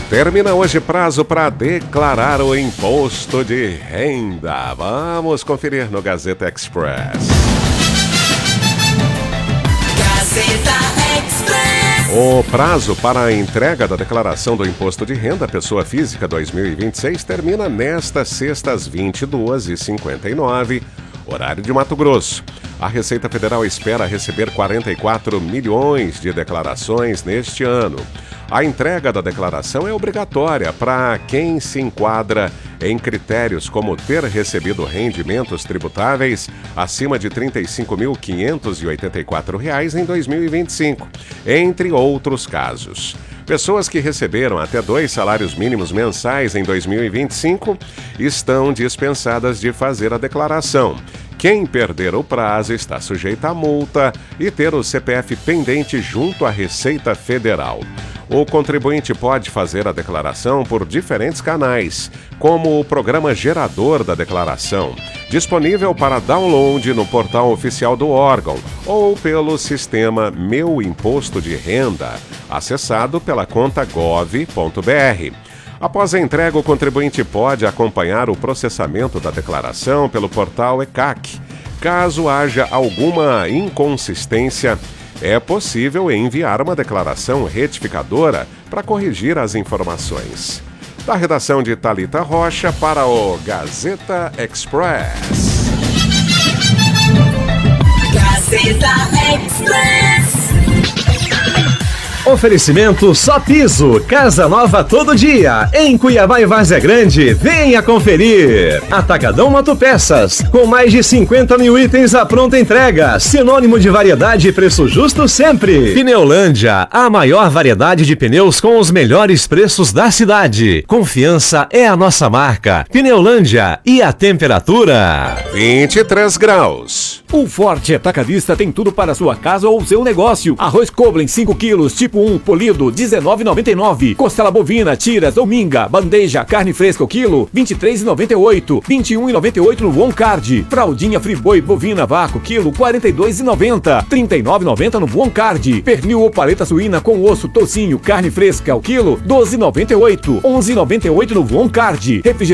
Termina hoje prazo para declarar o imposto de renda. Vamos conferir no Gazeta Express. Gazeta Express. O prazo para a entrega da declaração do imposto de renda pessoa física 2026 termina nesta sexta às 22h59, horário de Mato Grosso. A Receita Federal espera receber 44 milhões de declarações neste ano. A entrega da declaração é obrigatória para quem se enquadra em critérios como ter recebido rendimentos tributáveis acima de R$ 35.584 em 2025, entre outros casos. Pessoas que receberam até 2 salários mínimos mensais em 2025 estão dispensadas de fazer a declaração. Quem perder o prazo está sujeito a multa e ter o CPF pendente junto à Receita Federal. O contribuinte pode fazer a declaração por diferentes canais, como o programa gerador da declaração, disponível para download no portal oficial do órgão, ou pelo sistema Meu Imposto de Renda, acessado pela conta gov.br. Após a entrega, o contribuinte pode acompanhar o processamento da declaração pelo portal ECAC. Caso haja alguma inconsistência, é possível enviar uma declaração retificadora para corrigir as informações. Da redação de Thalita Rocha para o Gazeta Express. Gazeta Express. Oferecimento Só Piso, casa nova todo dia, em Cuiabá e Várzea Grande, venha conferir. Atacadão Motopeças, com mais de 50 mil itens à pronta entrega, sinônimo de variedade e preço justo sempre. Pneulândia, a maior variedade de pneus com os melhores preços da cidade. Confiança é a nossa marca. Pneulândia, e a temperatura? 23 graus. O Forte Atacadista tem tudo para sua casa ou seu negócio. Arroz Koblen 5 quilos, tipo 1, polido, R$19,99. Costela bovina, tiras ou minga, bandeja, carne fresca o quilo, R$23,98. R$21,98 no One Card. Fraldinha Friboi bovina vácuo, quilo, R$42,90. R$39,90 no One Card. Pernil ou paleta suína com osso, tocinho, carne fresca o quilo, R$12,98. R$11,98 no One Card.